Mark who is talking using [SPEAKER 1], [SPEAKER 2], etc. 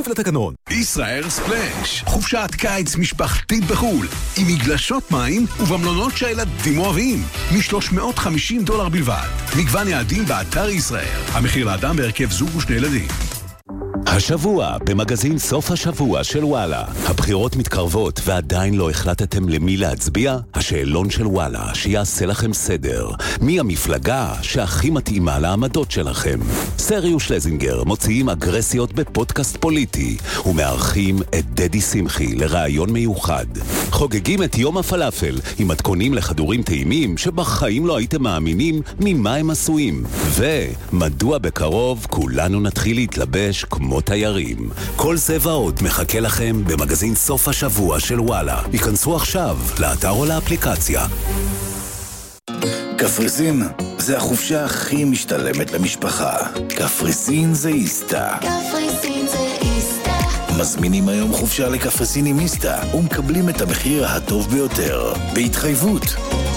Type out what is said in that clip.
[SPEAKER 1] לתקנון.
[SPEAKER 2] ישראל ספלאש, חופשת קיץ משפחתית בחול, עם מגלשות מים ובמלונות שהילדים אוהבים, $350 בלבד. מגוון יעדים באתר ישראל. המחיר לאדם בהרכב זוג ושני ילדים.
[SPEAKER 3] השבוע במגזין סוף השבוע של וואלה. הבחירות מתקרבות ועדיין לא החלטתם למי להצביע? השאלון של וואלה שיעשה לכם סדר. מי המפלגה שהכי מתאימה לעמדות שלכם? סריו שלזינגר מוציאים אגרסיות בפודקאסט פוליטי ומארחים את דדי שמחי לרעיון מיוחד. חוגגים את יום הפלאפל עם מתכונים לכדורים טעימים שבחיים לא הייתם מאמינים ממה הם עשויים. ומדוע בקרוב כולנו נתחיל להתלבש כמו תיירים. כל זה ועוד מחכה לכם במגזין סוף השבוע של וואלה. ייכנסו עכשיו לאתר או לאפליקציה.
[SPEAKER 4] קפריסין זה החופשה הכי משתלמת למשפחה. קפריסין זה איסטה.
[SPEAKER 5] קפריסין זה איסטה.
[SPEAKER 4] מזמינים היום חופשה לקפריסין עם איסטה ומקבלים את המחיר הטוב ביותר בהתחייבות.